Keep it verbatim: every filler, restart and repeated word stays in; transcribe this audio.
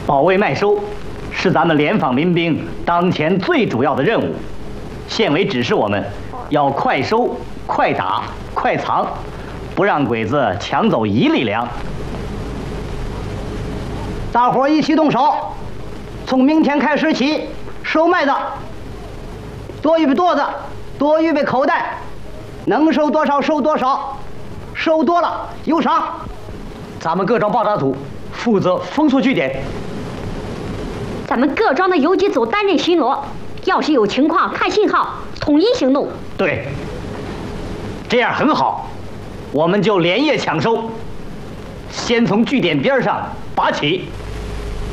保卫麦收是咱们联防民兵当前最主要的任务。县委指示我们要快收、快打、快藏，不让鬼子抢走一粒粮。 大伙一起动手，从明天开始起收麦子，多预备垛子，多预备口袋，能收多少收多少，收多了有赏。 咱们各庄爆炸组负责封锁据点。 咱们各庄的游击组担任巡逻，要是有情况看信号，统一行动。 对，这样很好，我们就连夜抢收，先从据点边上拔起。